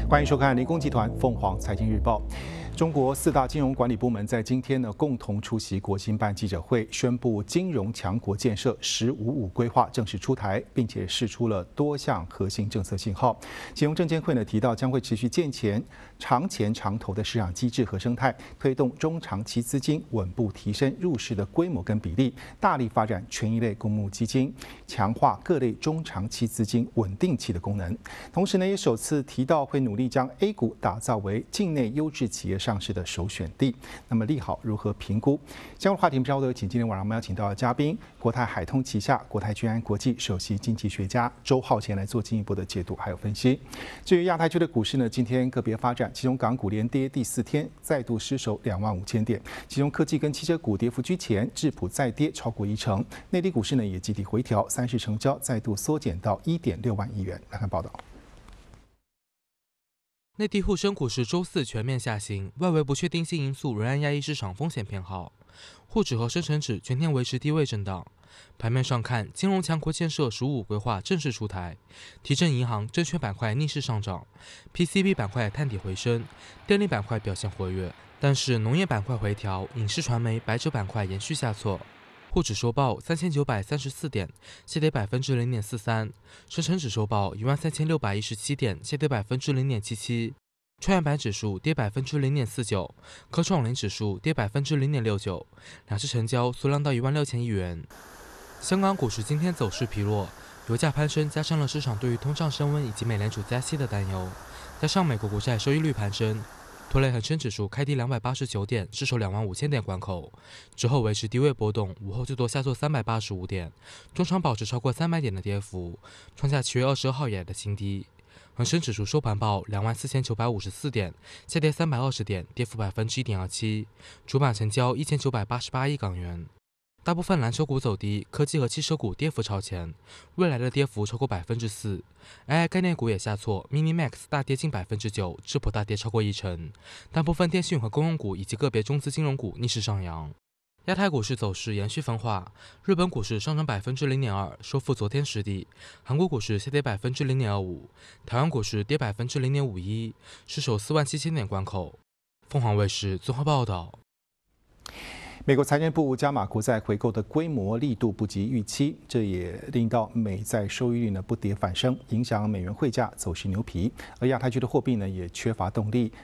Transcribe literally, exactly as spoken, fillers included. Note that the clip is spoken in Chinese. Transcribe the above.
欢迎收看联工集团凤凰财经日报。中国四大金融管理部门在今天呢共同出席国新办记者会，宣布金融强国建设“十五五”规划正式出台，并且释出了多项核心政策信号。金融证监会呢提到，将会持续健全长钱长投的市场机制和生态，推动中长期资金稳步提升入市的规模跟比例，大力发展权益类公募基金，强化各类中长期资金稳定器的功能。同时呢，也首次提到会努力将 A 股打造为境内优质企业上市的首选地。那么利好如何评估？相关话题，稍后有请今天晚上我们邀请到的嘉宾，国泰海通旗下国泰君安国际首席经济学家周浩贤来做进一步的解读还有分析。至于亚太区的股市呢，今天个别发展，其中港股连跌第四天，再度失守两万五千点，其中科技跟汽车股跌幅居前，智普再跌超过一成。内地股市呢也集体回调，三市成交再度缩减到一点六万亿元。来看报道。 内地沪深股市周四全面下行，外围不确定性因素仍然压抑市场风险偏好，沪指和深成指全天维持低位震荡。盘面上看，金融强国建设“十五五”规划正式出台，提振银行、证券板块逆势上涨 ，P C B 板块探底回升，电力板块表现活跃，但是农业板块回调，影视传媒、白酒板块延续下挫。沪指收报三千九百三十四点，下跌百分之零点四三；深成指收报一万三千六百一十七点，下跌百分之零点七七；创业板指数跌百分之零点四九，科创五零指数跌百分之零点六九。两市成交缩量到一万六千亿元。香港股市今天走势疲弱，油价攀升加深了市场对于通胀升温以及美联储加息的担忧，加上美国国债收益率攀升，拖累恒生指数开低两百八十九点，失守两万五千点关口，之后维持低位波动，午后最多下挫三百八十五点，中场保持超过三百点的跌幅，创下七月二十二号以来的新低。恒生指数收盘报两万四千九百五十四点，下跌三百二十点，跌幅百分之一点二七，主板成交一千九百八十八亿港元。大部分蓝筹股走低，科技和汽车股跌幅超前，未来的跌幅超过百分之四。A I 概念股也下挫 ，Mini Max 大跌近百分之九，智普大跌超过一成。大部分电信和公用股以及个别中资金融股逆势上扬。亚太股市走势延续分化，日本股市上涨百分之零点二，收复昨天实底；韩国股市下跌百分之零点二五，台湾股市跌百分之零点五一，失守四万七千点关口。凤凰卫视综合报道。 美国财政部加码国债回购的规模力度不及预期，这也令到美债收益率呢不跌反升，影响美元汇价走势牛皮。而亚太区的货币呢也缺乏动力，